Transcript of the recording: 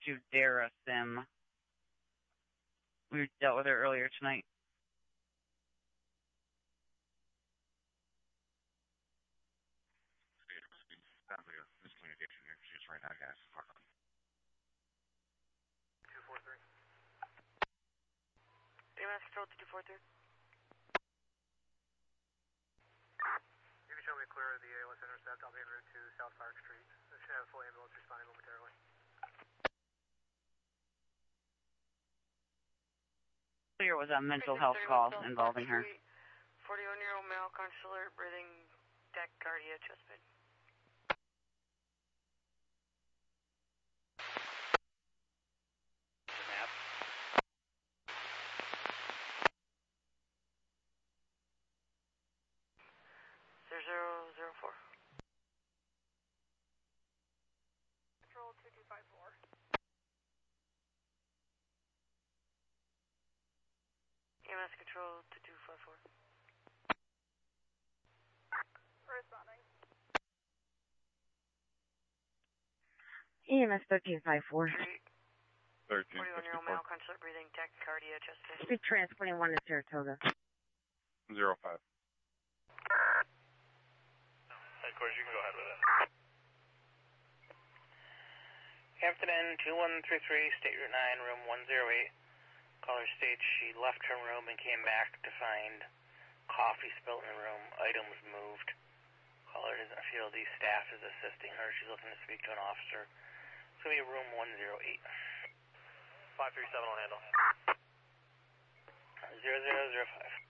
Judera Sim. We dealt with her earlier tonight. Sounds like a miscommunication here. She's right now, guys. 243. DMS control to 243. You can show me clear of the ALS intercept. I'll be en route to South Park Street. I should have a full ambulance responding momentarily. Clear was a mental health call involving her. 41-year-old male, consular, breathing, tachycardia, chest pain. Control 2254. EMS control 2254. Responding. EMS 1354. 41-year-old male, consular, breathing, tachycardia, chest pain. Street transporting 1 to Saratoga. 05. Headquarters, you can go ahead with it. Hampton Inn 2133, State Route 9, room 108. Caller states she left her room and came back to find coffee spilled in the room. Item was moved. Caller doesn't feel the staff is assisting her. She's looking to speak to an officer. It's going to be room 108. 537 on handle. 0005.